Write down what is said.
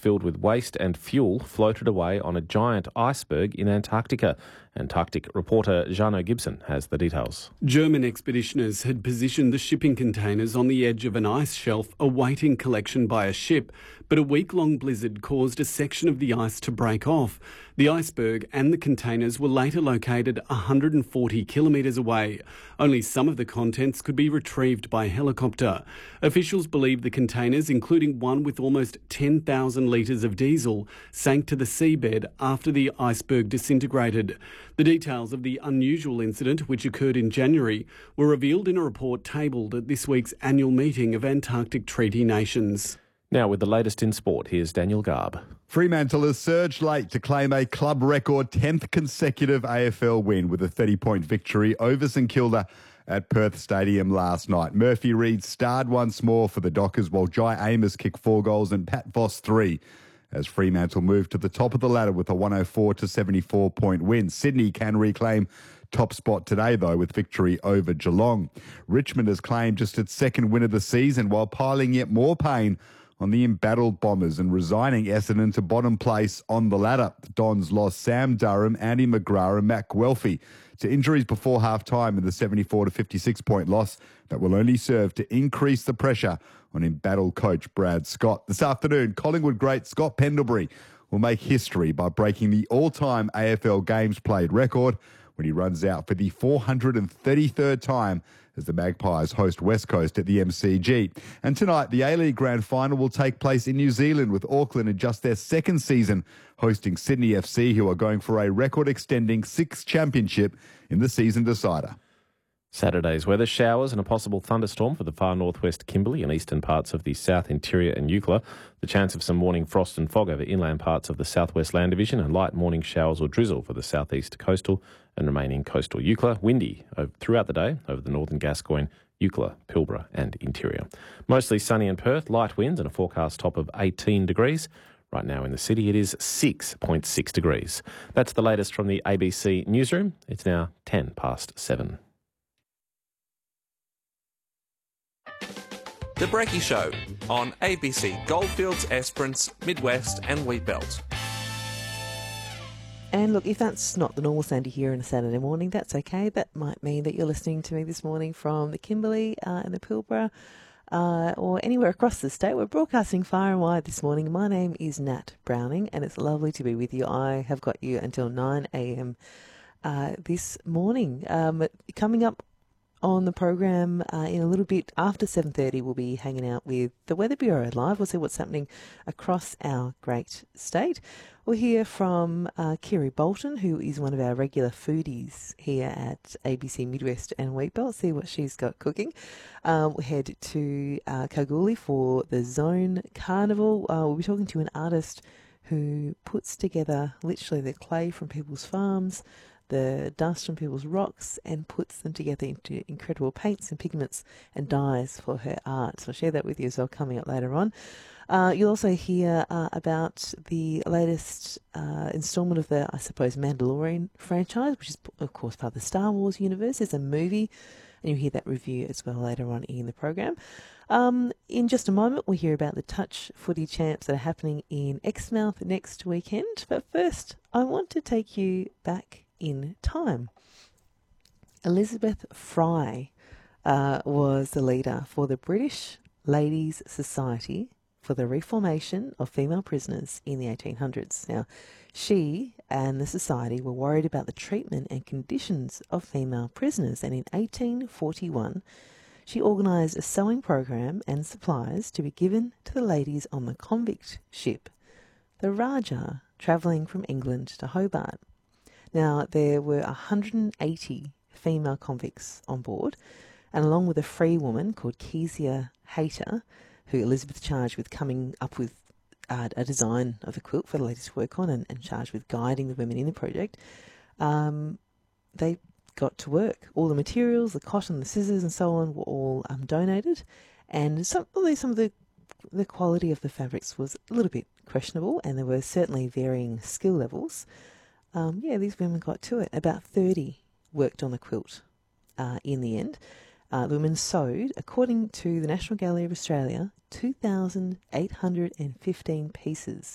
filled with waste and fuel floated away on a giant iceberg in Antarctica. Antarctic reporter Jano Gibson has the details. German expeditioners had positioned the shipping containers on the edge of an ice shelf awaiting collection by a ship, but a week-long blizzard caused a section of the ice to break off. The iceberg and the containers were later located 140 kilometres away. Only some of the contents could be retrieved by helicopter. Officials believe the containers, including one with almost 10,000 litres of diesel, sank to the seabed after the iceberg disintegrated. The details of the unusual incident, which occurred in January, were revealed in a report tabled at this week's annual meeting of Antarctic Treaty Nations. Now with the latest in sport, here's Daniel Garb. Fremantle has surged late to claim a club record 10th consecutive AFL win with a 30-point victory over St Kilda at Perth Stadium last night. Murphy Reid starred once more for the Dockers, while Jai Amos kicked 4 goals and Pat Voss 3. As Fremantle moved to the top of the ladder with a 104 to 74 point win. Sydney can reclaim top spot today, though, with victory over Geelong. Richmond has claimed just its second win of the season, while piling yet more pain on the embattled Bombers and resigning Essendon to bottom place on the ladder. The Dons lost Sam Durham, Andy McGrath and Matt Guelphy to injuries before half-time in the 74 to 56 point loss that will only serve to increase the pressure on embattled coach Brad Scott. This afternoon, Collingwood great Scott Pendlebury will make history by breaking the all-time AFL games played record when he runs out for the 433rd time as the Magpies host West Coast at the MCG. And tonight, the A-League Grand Final will take place in New Zealand, with Auckland in just their second season hosting Sydney FC, who are going for a record-extending 6th championship in the season decider. Saturday's weather: showers and a possible thunderstorm for the far northwest Kimberley and eastern parts of the south interior and Eucla. The chance of some morning frost and fog over inland parts of the southwest land division, and light morning showers or drizzle for the southeast coastal and remaining coastal Eucla. Windy throughout the day over the northern Gascoyne, Eucla, Pilbara and interior. Mostly sunny in Perth, light winds and a forecast top of 18 degrees. Right now in the city it is 6.6 degrees. That's the latest from the ABC newsroom. It's now 10 past 7. The Brecky Show on ABC Goldfields, Esperance, Midwest and Wheatbelt. And look, if that's not the normal sound you hear on a Saturday morning, that's okay. That might mean that you're listening to me this morning from the Kimberley and the Pilbara or anywhere across the state. We're broadcasting far and wide this morning. My name is Nat Browning and it's lovely to be with you. I have got you until 9 a.m. This morning. Coming up on the program in a little bit after 7:30, we'll be hanging out with the Weather Bureau live. We'll see what's happening across our great state. We'll hear from Kiri Bolton, who is one of our regular foodies here at ABC Midwest and Wheatbelt. See what she's got cooking. We'll head to Kalgoorlie for the Zone Carnival. We'll be talking to an artist who puts together literally the clay from people's farms, the dust from people's rocks, and puts them together into incredible paints and pigments and dyes for her art. So I'll share that with you as well coming up later on. You'll also hear about the latest instalment of the, I suppose, Mandalorian franchise, which is, of course, part of the Star Wars universe. There's a movie, and you'll hear that review as well later on in the program. In just a moment, we'll hear about the touch footy champs that are happening in Exmouth next weekend. But first, I want to take you back in time. Elizabeth Fry was the leader for the British Ladies' Society for the Reformation of Female Prisoners in the 1800s. Now, she and the society were worried about the treatment and conditions of female prisoners, and in 1841 she organised a sewing program and supplies to be given to the ladies on the convict ship, the Rajah, travelling from England to Hobart. Now, there were 180 female convicts on board, and along with a free woman called Kezia Hayter, who Elizabeth charged with coming up with a design of a quilt for the ladies to work on and charged with guiding the women in the project, they got to work. All the materials, the cotton, the scissors and so on were all donated, and some of the quality of the fabrics was a little bit questionable, and there were certainly varying skill levels. These women got to it. About 30 worked on the quilt in the end. The women sewed, according to the National Gallery of Australia, 2,815 pieces